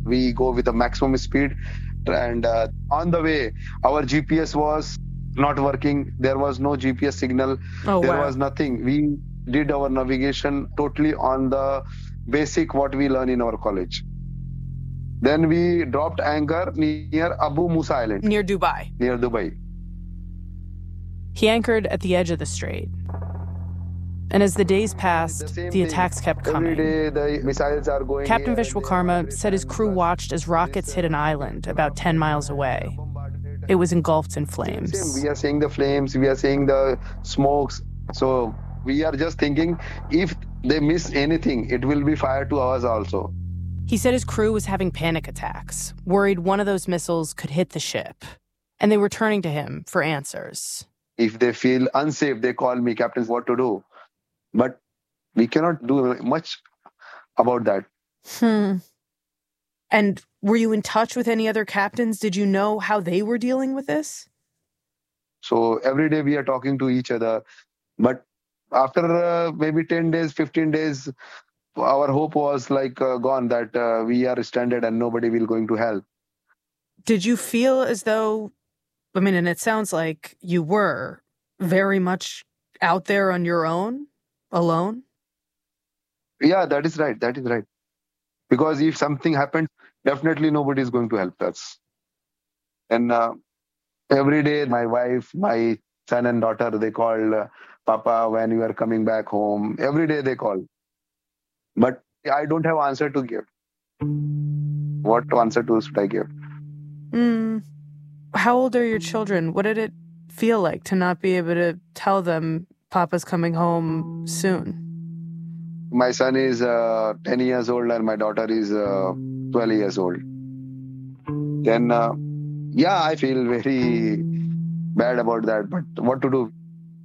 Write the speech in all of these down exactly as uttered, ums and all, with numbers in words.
We go with the maximum speed. And uh, on the way, our G P S was not working. There was no G P S signal. Oh, there wow. was nothing. We did our navigation totally on the basic what we learn in our college. Then we dropped anchor near Abu Musa Island. Near Dubai. Near Dubai. He anchored at the edge of the strait. And as the days passed, the, the attacks kept coming. Every day the missiles are going. Captain Vishwakarma said his crew watched as rockets hit an island about ten miles away. It was engulfed in flames. We are seeing the flames, we are seeing the smokes. So we are just thinking, if they miss anything, it will be fired to us also. He said his crew was having panic attacks, worried one of those missiles could hit the ship. And they were turning to him for answers. If they feel unsafe, they call me, Captain, what to do? But we cannot do much about that. Hmm. And were you in touch with any other captains? Did you know how they were dealing with this? So every day we are talking to each other. But after uh, maybe ten days, fifteen days, our hope was like uh, gone, that uh, we are stranded and nobody will going to help. Did you feel as though, I mean, and it sounds like you were very much out there on your own, alone? Yeah, that is right. That is right. Because if something happens, definitely nobody is going to help us. And uh, every day, my wife, my son and daughter, they call, uh, Papa, when you are coming back home. Every day they call. But I don't have answer to give. What answer to should I give? Mm. How old are your children? What did it feel like to not be able to tell them Papa's coming home soon? My son is uh, ten years old and my daughter is uh, twelve years old. Then, uh, yeah, I feel very bad about that, but what to do?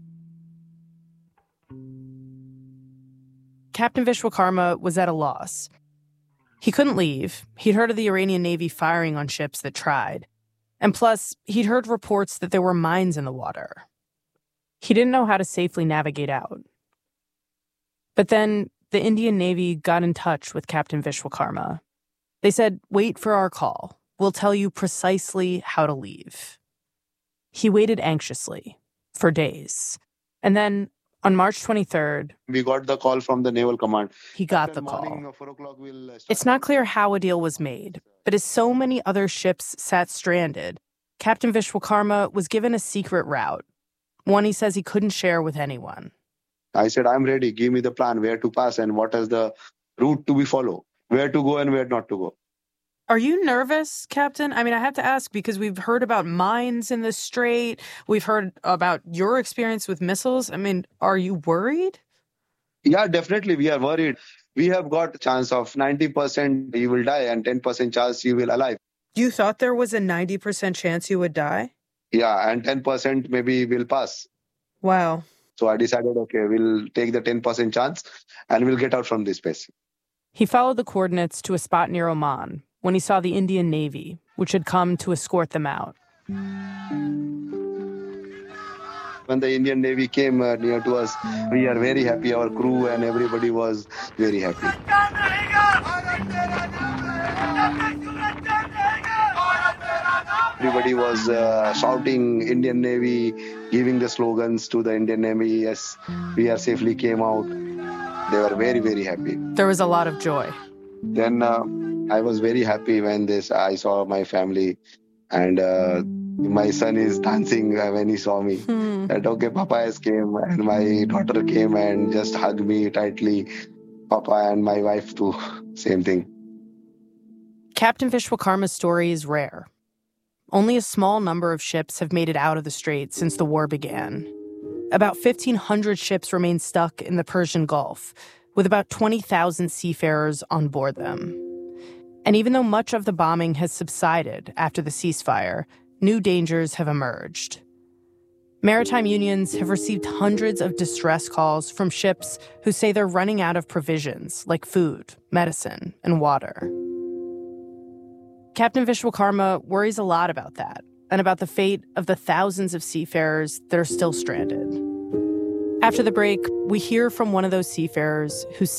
Captain Vishwakarma was at a loss. He couldn't leave. He'd heard of the Iranian Navy firing on ships that tried. And plus, he'd heard reports that there were mines in the water. He didn't know how to safely navigate out. But then the Indian Navy got in touch with Captain Vishwakarma. They said, wait for our call. We'll tell you precisely how to leave. He waited anxiously for days. And then on March twenty-third, we got the call from the Naval Command. He got the call. It's not clear how a deal was made, but as so many other ships sat stranded, Captain Vishwakarma was given a secret route, one he says he couldn't share with anyone. I said, I'm ready. Give me the plan, where to pass and what is the route to be followed, where to go and where not to go. Are you nervous, Captain? I mean, I have to ask because we've heard about mines in the strait. We've heard about your experience with missiles. I mean, are you worried? Yeah, definitely. We are worried. We have got a chance of ninety percent you will die and ten percent chance you will alive. You thought there was a ninety percent chance you would die? Yeah, and ten percent maybe will pass. Wow. So I decided, okay, we'll take the ten percent chance and we'll get out from this place. He followed the coordinates to a spot near Oman when he saw the Indian Navy, which had come to escort them out. When the Indian Navy came uh, near to us, we are very happy. Our crew and everybody was very happy. Everybody was uh, shouting Indian Navy, giving the slogans to the Indian Navy. Yes, we are safely came out. They were very, very happy. There was a lot of joy. Then uh, I was very happy when this I saw my family and uh, my son is dancing when he saw me. Hmm. That, okay, Papa has came and my daughter came and just hugged me tightly. Papa and my wife too, same thing. Captain Vishwakarma's story is rare. Only a small number of ships have made it out of the strait since the war began. About fifteen hundred ships remain stuck in the Persian Gulf, with about twenty thousand seafarers on board them. And even though much of the bombing has subsided after the ceasefire, new dangers have emerged. Maritime unions have received hundreds of distress calls from ships who say they're running out of provisions like food, medicine, and water. Captain Vishwakarma worries a lot about that and about the fate of the thousands of seafarers that are still stranded. After the break, we hear from one of those seafarers who